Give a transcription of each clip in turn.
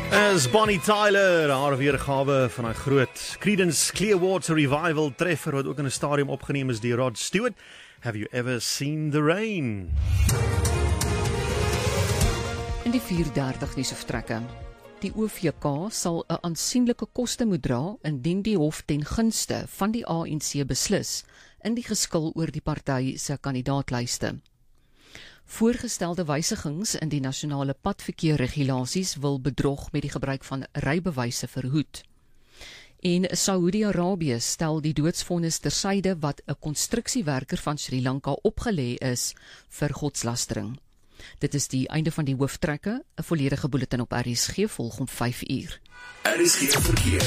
As Bonnie Tyler, haar weergawe van 'n groot Creedence Clearwater Revival treffer wat ook in 'n stadium opgeneem is deur Rod Stewart. Have you ever seen the rain? In die 4:30 nuusvertrekke. Die OVK sal 'n aansienlike koste moet dra indien die hof ten gunste van die ANC beslis in die geskil oor die party se kandidaatlyste. Voorgestelde wysigings in die nasionale padverkeerregulasies wil bedrog met die gebruik van rybewyse verhoed. En Saudi-Arabië stel die doodsvonnis tersyde wat 'n konstruksiewerker van Sri Lanka opgelê is vir godslastering. Dit is die einde van die hooftrekke. 'n volledige bulletin op RSG volg om 5:00. RSG verkeer.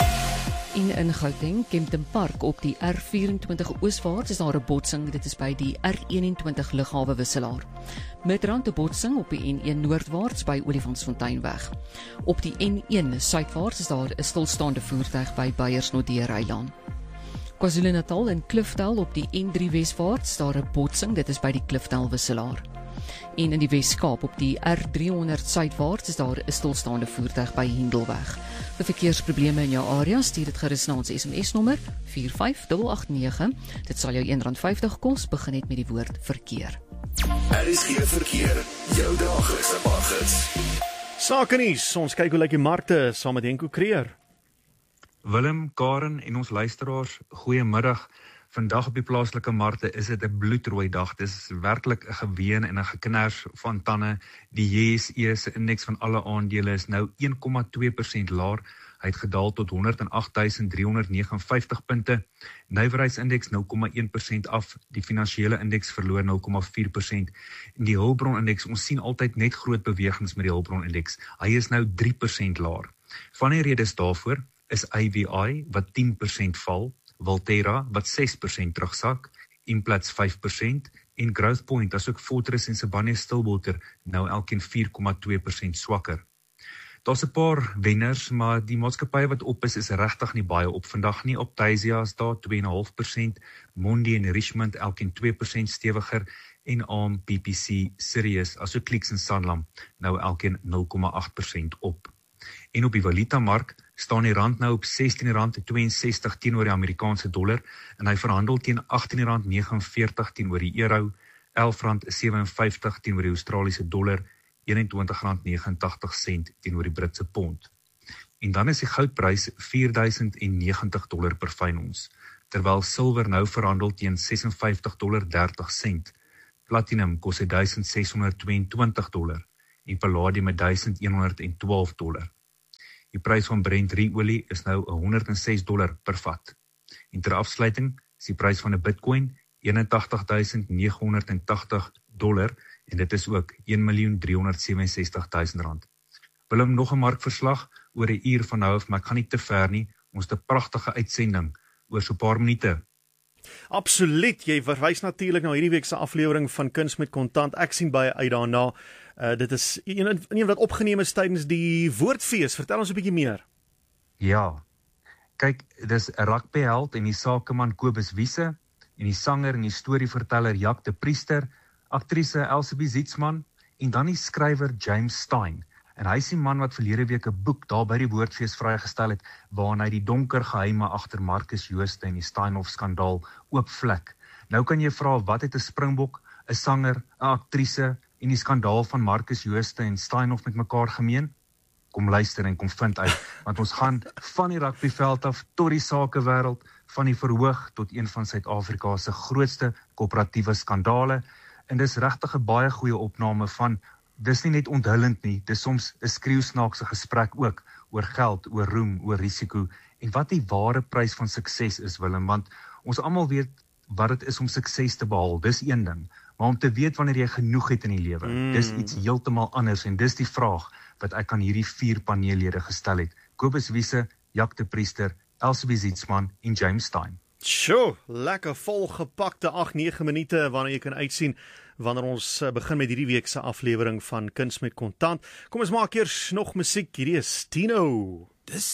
In Gauteng, Kempton Park op die R24 ooswaarts is daar 'n botsing, dit is by die R21 lughawe wisselaar. Midrand 'n botsing op die N1 noordwaarts by Olifantsfonteinweg. Op die N1 suidwaarts is daar 'n stilstaande voertuig by Beyersnodder-eiland. KwaZulu-Natal en Klifdal op die N3 weswaarts daar 'n botsing, dit is by die Klifdal wisselaar. En in die Wes-Kaap op die R300 suidwaarts is daar 'n stilstaande voertuig by Hendelweg. Vir verkeersprobleme in jou area, stuur dit gerus na ons SMS-nommer 45889. Dit sal jou R1.50 kos, begin net met die woord verkeer. RSG verkeer, jou daaglikse paggids. Sakenuus, ons kyk hoe lyk die markte saam met Henko Creer. Willem, Karen en ons luisteraars, goeiemiddag. Vandag op die plaaslike markte is dit 'n bloedrooi dag. Dit is werklik 'n geween en 'n geknars van tande. Die JSE se indeks van alle aandele is nou 1,2% laer. Hy het gedaal tot 108.359 punte. Nywerheidsindeks 0,1% af. Die finansiële indeks verloor 0,4%. En die hulpbronindeks, ons sien altyd net groot bewegings met die hulpbronindeks. Hy is nou 3% laer. Van die redes daarvoor is AVI wat 10% val, Valterra wat 6% terugsak, Implats 5% en Growthpoint asook Fortress en Sibanye-Stillwater nou elkeen 4,2% swakker. Daar's 'n paar wenners, maar die maatskappye wat op is regtig nie baie op vandag nie. Optasia is daar 2,5%, Mondi en Richmond elkeen 2% stewiger en ARM, PPC, Sirius asook Clicks en Sanlam nou elkeen 0,8% op. En op die valutamark staan die rand nou op R16.62 teenoor die Amerikaanse dollar en hy verhandel teen R18.49 teenoor die euro, R11.57 teenoor die Australiese dollar, R21.89 teenoor die Britse pond. En dan is die goudprys $4.090 per fyn ons, terwyl silwer nou verhandel teen $56.30. Platinum kos $1.622 en palladium $1.112. Die prys van Brent olie is nou $106 per vat. En ter afsluiting is die prys van 'n Bitcoin $81.980 en dit is ook R1.367.000. Willem, nog 'n markverslag oor 'n uur van nou af, maar ek gaan nie te ver nie. Ons het 'n pragtige uitsending oor so 'n paar minute. Absoluut, jy verwys natuurlik na hierdie week se aflewering van Kuns met Kontant. Ek sien baie uit daarna. Dit is een wat opgeneem is tydens die Woordfees. Vertel ons 'n bietjie meer. Ja, kyk, dis 'n rugbyheld en die sakeman Kobus Wiese en die sanger en die storieverteller Jacques de Priester, aktrise Elsabie Zietsman en dan die skrywer James Stein. En hy is die man wat verlede week 'n boek daar by die Woordfees vrygestel het, waarin hy die donker geheime agter Marcus Jooste en die Steinhoff-skandaal oopvlek. Nou kan jy vra, wat het 'n Springbok, 'n sanger, 'n aktrise en die skandaal van Marcus Jooste en Steinhoff met mekaar gemeen? Kom luister en kom vind uit, want ons gaan van die rugbyveld af tot die sakewêreld, van die verhoog tot een van Suid-Afrika se grootste koöperatiewe skandale. En dis regtig 'n baie goeie opname van, dis nie net onthullend nie, dis soms 'n skreeusnaakse gesprek ook, oor geld, oor roem, oor risiko, en wat die ware prys van sukses is, Willem, want ons almal weet wat dit is om sukses te behaal, dis een ding, maar om te weet wanneer jy genoeg het in die lewe, dis iets heeltemal anders, en dis die vraag wat ek aan hierdie 4 paneellede gestel het, Kobus Wiese, Jacques de Priester, Elsabie Zietsman en James Stein. Sjoe, lekker volgepakte 8-9 minute wanneer jy kan uitsien wanneer ons begin met hierdie week se aflewering van Kuns met Kontant. Kom ons maak eers nog musiek, hierdie is Tino.